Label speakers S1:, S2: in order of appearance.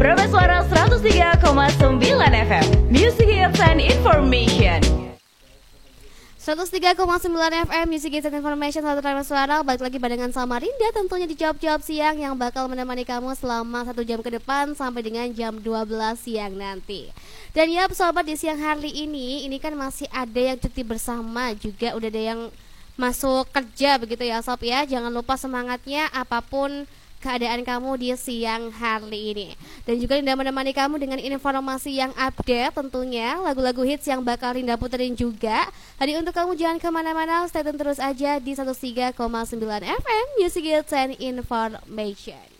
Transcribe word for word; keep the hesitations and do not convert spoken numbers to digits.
S1: Prima Suara seratus tiga koma sembilan F M, Music Hits and Information.
S2: seratus tiga koma sembilan F M Music Hits and Information. Satu Prima Suara, balik lagi barengan sama Rinda, tentunya di jawab-jawab siang yang bakal menemani kamu selama satu jam ke depan sampai dengan jam dua belas siang nanti. Dan ya sobat, di siang hari ini ini kan masih ada yang cuti bersama, juga udah ada yang masuk kerja begitu ya sob ya. Jangan lupa semangatnya apapun keadaan kamu di siang hari ini. Dan juga Rinda menemani kamu dengan informasi yang update, tentunya lagu-lagu hits yang bakal Rinda puterin juga. Jadi untuk kamu jangan kemana-mana, stay tune terus aja di seratus tiga koma sembilan F M Music Hits and Information.